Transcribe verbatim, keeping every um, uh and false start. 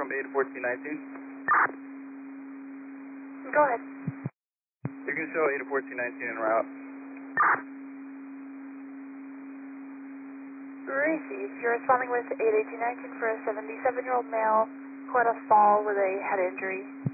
from eight fourteen nineteen. Go ahead. You can show eight fourteen nineteen en route. Received. You're responding with eight eighteen nineteen for a seventy-seven-year-old male who had a fall with a head injury.